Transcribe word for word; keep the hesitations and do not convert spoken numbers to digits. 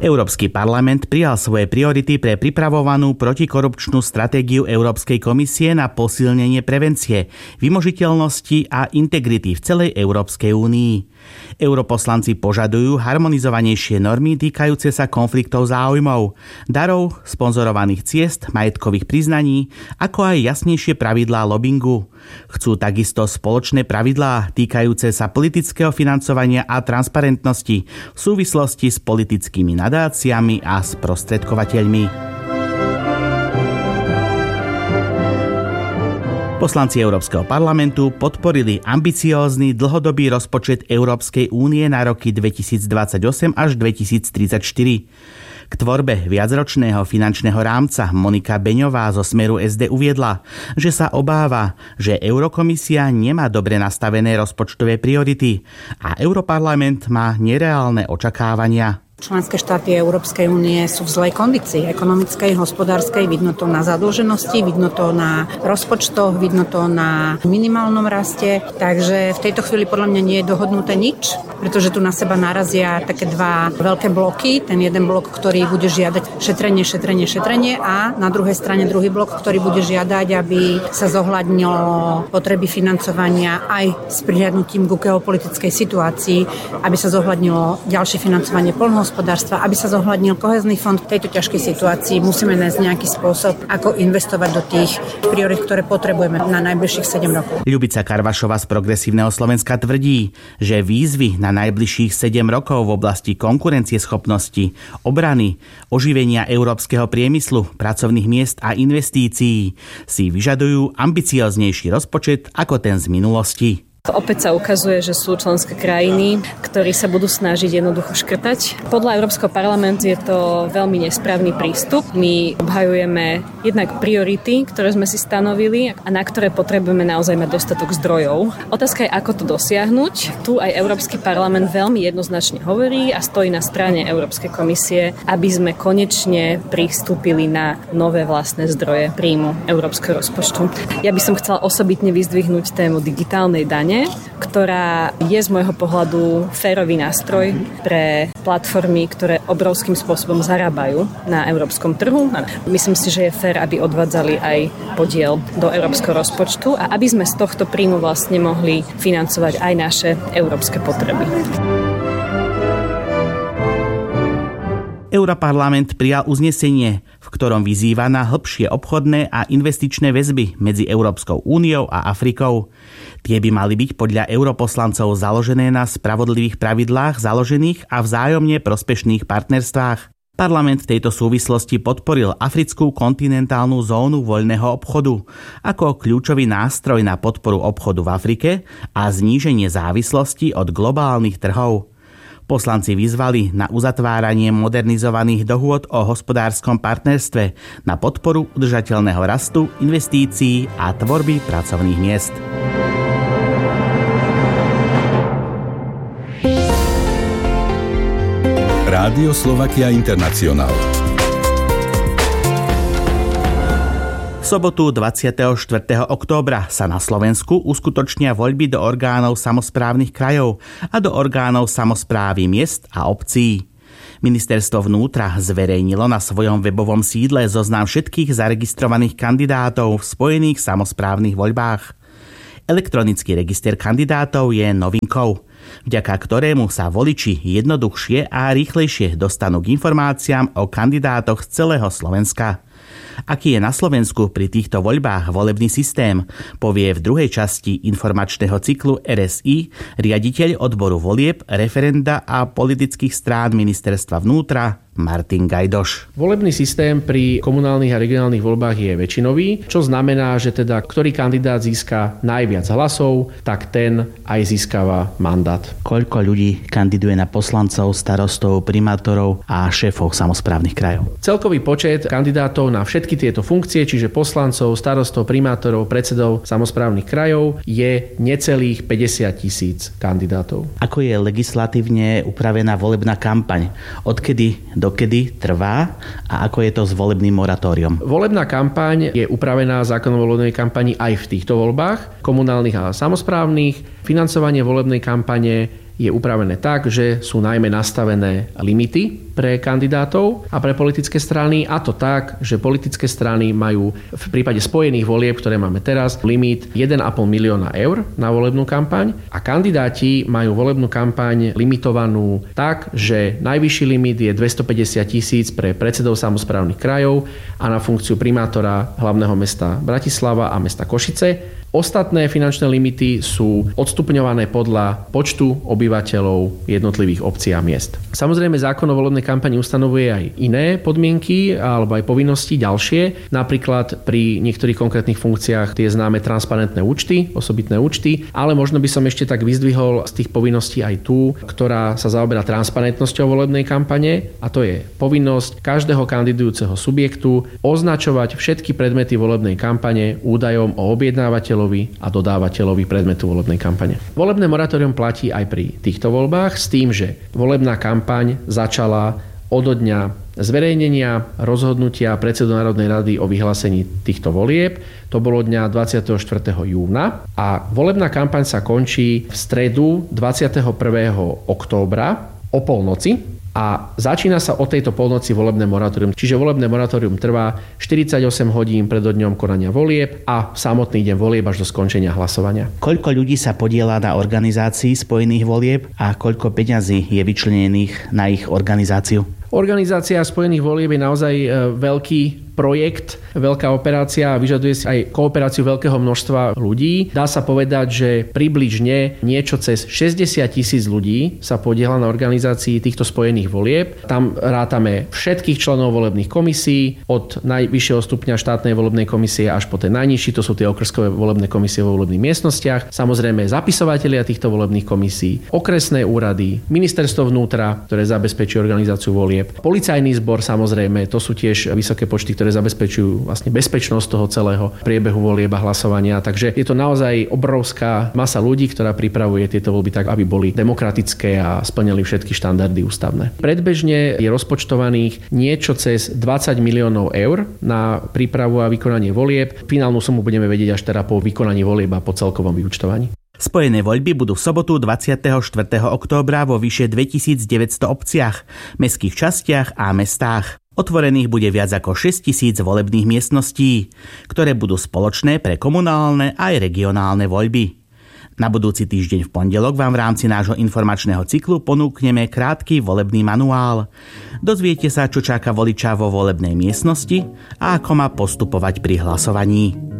Európsky parlament prijal svoje priority pre pripravovanú protikorupčnú stratégiu Európskej komisie na posilnenie prevencie, vymožiteľnosti a integrity v celej Európskej únii. Europoslanci požadujú harmonizovanejšie normy týkajúce sa konfliktov záujmov, darov, sponzorovaných ciest, majetkových priznaní, ako aj jasnejšie pravidlá lobingu. Chcú takisto spoločné pravidlá týkajúce sa politického financovania a transparentnosti v súvislosti s politickými nadáciami a sprostredkovateľmi. Poslanci Európskeho parlamentu podporili ambiciózny dlhodobý rozpočet Európskej únie na roky dvetisícdvadsaťosem až dvetisíctridsaťštyri. K tvorbe viacročného finančného rámca Monika Beňová zo Smeru es dé uviedla, že sa obáva, že Eurokomisia nemá dobre nastavené rozpočtové priority a Europarlament má nereálne očakávania. Členské štáty Európskej únie sú v zlej kondícii ekonomickej, hospodárskej, vidno to na zadlženosti, vidno to na rozpočtoch, vidno to na minimálnom raste, takže v tejto chvíli podľa mňa nie je dohodnuté nič, pretože tu na seba narazia také dva veľké bloky, ten jeden blok, ktorý bude žiadať šetrenie, šetrenie, šetrenie a na druhej strane druhý blok, ktorý bude žiadať, aby sa zohľadnilo potreby financovania aj s prihľadnutím ku geopolitickej situácii, aby sa zohľadnilo ďalšie financovanie poľnohospodárstva, hospodárstva, aby sa zohľadnil kohézny fond v tejto ťažkej situácii. Musíme nájsť nejaký spôsob, ako investovať do tých priorít, ktoré potrebujeme na najbližších sedem rokov. Ľubica Karvašová z Progresívneho Slovenska tvrdí, že výzvy na najbližších sedem rokov v oblasti konkurencieschopnosti, obrany, oživenia európskeho priemyslu, pracovných miest a investícií si vyžadujú ambicioznejší rozpočet ako ten z minulosti. Opäť sa ukazuje, že sú členské krajiny, ktorí sa budú snažiť jednoducho škrtať. Podľa Európskeho parlamentu je to veľmi nesprávny prístup. My obhajujeme jednak priority, ktoré sme si stanovili a na ktoré potrebujeme naozaj mať dostatok zdrojov. Otázka je, ako to dosiahnuť. Tu aj Európsky parlament veľmi jednoznačne hovorí a stojí na strane Európskej komisie, aby sme konečne pristúpili na nové vlastné zdroje príjmu európskeho rozpočtu. Ja by som chcela osobitne vyzdvihnúť tému digitálnej dane, ktorá je z môjho pohľadu férový nástroj pre platformy, ktoré obrovským spôsobom zarábajú na európskom trhu. Myslím si, že je fér, aby odvádzali aj podiel do európskeho rozpočtu a aby sme z tohto príjmu vlastne mohli financovať aj naše európske potreby. Europarlament prijal uznesenie, v ktorom vyzýva na hĺbšie obchodné a investičné väzby medzi Európskou úniou a Afrikou. Tie by mali byť podľa europoslancov založené na spravodlivých pravidlách založených a vzájomne prospešných partnerstvách. Parlament v tejto súvislosti podporil africkú kontinentálnu zónu voľného obchodu ako kľúčový nástroj na podporu obchodu v Afrike a zníženie závislosti od globálnych trhov. Poslanci vyzvali na uzatváranie modernizovaných dohôd o hospodárskom partnerstve na podporu udržateľného rastu, investícií a tvorby pracovných miest. Rádio Slovakia International. V sobotu dvadsiateho štvrtého októbra sa na Slovensku uskutočnia voľby do orgánov samosprávnych krajov a do orgánov samosprávy miest a obcí. Ministerstvo vnútra zverejnilo na svojom webovom sídle zoznam všetkých zaregistrovaných kandidátov v spojených samosprávnych voľbách. Elektronický register kandidátov je novinkou, vďaka ktorému sa voliči jednoduchšie a rýchlejšie dostanú k informáciám o kandidátoch z celého Slovenska. Aký je na Slovensku pri týchto voľbách volebný systém, povie v druhej časti informačného cyklu er es í riaditeľ odboru volieb, referenda a politických strán Ministerstva vnútra Martin Gajdoš. Volebný systém pri komunálnych a regionálnych voľbách je väčšinový, čo znamená, že teda ktorý kandidát získa najviac hlasov, tak ten aj získava mandát. Koľko ľudí kandiduje na poslancov, starostov, primátorov a šéfov samosprávnych krajov? Celkový počet kandidátov na všetky tieto funkcie, čiže poslancov, starostov, primátorov, predsedov samosprávnych krajov, je necelých päťdesiat tisíc kandidátov. Ako je legislatívne upravená volebná kampaň? Odkedy dokedy trvá a ako je to s volebným moratóriom? Volebná kampaň je upravená zákonom o volebnej kampani aj v týchto voľbách, komunálnych a samosprávnych. Financovanie volebnej kampane je upravené tak, že sú najmä nastavené limity pre kandidátov a pre politické strany, a to tak, že politické strany majú v prípade spojených volieb, ktoré máme teraz, limit jeden a pol milióna eur na volebnú kampaň a kandidáti majú volebnú kampaň limitovanú tak, že najvyšší limit je dvestopäťdesiat tisíc pre predsedov samosprávnych krajov a na funkciu primátora hlavného mesta Bratislava a mesta Košice. Ostatné finančné limity sú odstupňované podľa počtu obyvateľov jednotlivých obcí a miest. Samozrejme, zákon o volebnej kampani ustanovuje aj iné podmienky alebo aj povinnosti ďalšie. Napríklad pri niektorých konkrétnych funkciách tie známe transparentné účty, osobitné účty, ale možno by som ešte tak vyzdvihol z tých povinností aj tú, ktorá sa zaoberá transparentnosťou volebnej kampane, a to je povinnosť každého kandidujúceho subjektu označovať všetky predmety volebnej kampane údajom o objednávateľovi a dodávateľovi predmetu volebnej kampane. Volebné moratórium platí aj pri týchto voľbách s tým, že volebná kampaň začala od dňa zverejnenia rozhodnutia predsedu Národnej rady o vyhlásení týchto volieb. To bolo dňa dvadsiateho štvrtého júna a volebná kampaň sa končí v stredu dvadsiateho prvého októbra o polnoci. A začína sa od tejto polnoci volebné moratórium. Čiže volebné moratórium trvá štyridsaťosem hodín pred dňom konania volieb a samotný deň volieb až do skončenia hlasovania. Koľko ľudí sa podieľa na organizácii spojených volieb a koľko peňazí je vyčlenených na ich organizáciu? Organizácia spojených volieb je naozaj veľký projekt, veľká operácia a vyžaduje si aj kooperáciu veľkého množstva ľudí. Dá sa povedať, že približne niečo cez šesťdesiat tisíc ľudí sa podieľa na organizácii týchto spojených volieb. Tam rátame všetkých členov volebných komisí, od najvyššieho stupňa štátnej volebnej komisie až po ten najnižší, to sú tie okrskové volebné komisie vo volebných miestnostiach. Samozrejme zapisovatelia týchto volebných komisí, okresné úrady, ministerstvo vnútra, ktoré zabezpečuje organizáciu volieb, policajný zbor, samozrejme, to sú tiež vysoké počty, ktoré zabezpečujú vlastne bezpečnosť toho celého priebehu volieb a hlasovania. Takže je to naozaj obrovská masa ľudí, ktorá pripravuje tieto voľby tak, aby boli demokratické a splňali všetky štandardy ústavné. Predbežne je rozpočtovaných niečo cez dvadsať miliónov eur na prípravu a vykonanie volieb. Finálnu sumu budeme vedieť až teda po vykonaní volieb a po celkovom vyúčtovaní. Spojené voľby budú v sobotu dvadsiateho štvrtého októbra vo vyše dvetisícdeväťsto obciach, mestských častiach a mestách. Otvorených bude viac ako šesťtisíc volebných miestností, ktoré budú spoločné pre komunálne aj regionálne voľby. Na budúci týždeň v pondelok vám v rámci nášho informačného cyklu ponúkneme krátky volebný manuál. Dozviete sa, čo čaká voliča vo volebnej miestnosti a ako má postupovať pri hlasovaní.